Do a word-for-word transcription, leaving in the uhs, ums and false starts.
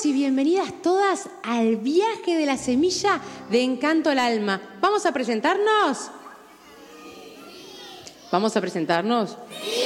y bienvenidas todas al viaje de la semilla de Encanto al Alma. ¿Vamos a presentarnos? ¿Vamos a presentarnos? Sí.